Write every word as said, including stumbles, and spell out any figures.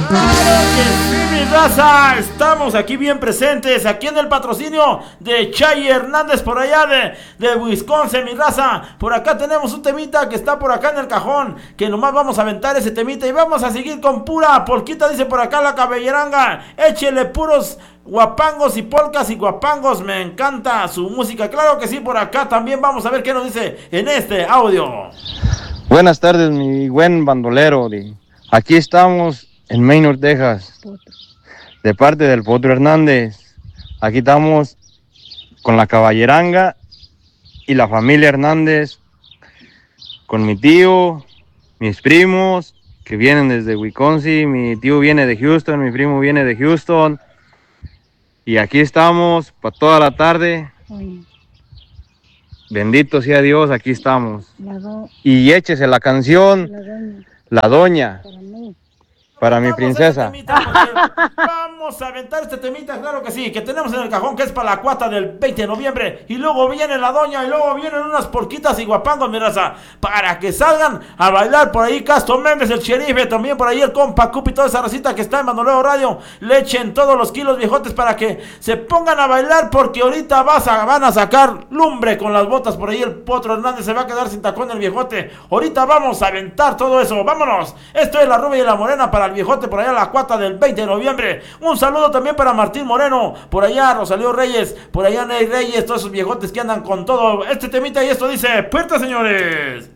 Sí, mi raza, estamos aquí bien presentes, aquí en el patrocinio de Chay Hernández por allá de, de Wisconsin, mi raza. Por acá tenemos un temita que está por acá en el cajón, que nomás vamos a aventar ese temita y vamos a seguir con pura polquita, dice por acá la cabelleranga. Échele puros guapangos y polcas y guapangos, me encanta su música. Claro que sí, por acá también vamos a ver qué nos dice en este audio. Buenas tardes, mi buen bandolero. Aquí estamos en Maynard, Texas, de parte del Potro Hernández. Aquí estamos con la caballeranga y la familia Hernández, con mi tío, mis primos que vienen desde Wisconsin. Mi tío viene de Houston, mi primo viene de Houston. Y aquí estamos para toda la tarde. Bendito sea Dios, aquí estamos. Y échese la canción La Doña. Para mi princesa. Vamos a aventar este temita, claro que sí, que tenemos en el cajón, que es para la cuata del veinte de noviembre. Y luego viene la doña, y luego vienen unas porquitas y guapangos, mi raza, para que salgan a bailar por ahí. Castro Méndez, el sheriff, también por ahí el compa Cupi, toda esa racita que está en Bandolero Radio. Le echen todos los kilos, viejotes, para que se pongan a bailar, porque ahorita vas a, van a sacar lumbre con las botas. Por ahí el Potro Hernández se va a quedar sin tacón el viejote. Ahorita vamos a aventar todo eso, vámonos. Esto es la rubia y la morena para el viejote por allá la cuata del veinte de noviembre. Un saludo también para Martín Moreno, por allá Rosalío Reyes, por allá Ney Reyes, todos esos viejotes que andan con todo este temita. Y esto dice: puerta, señores.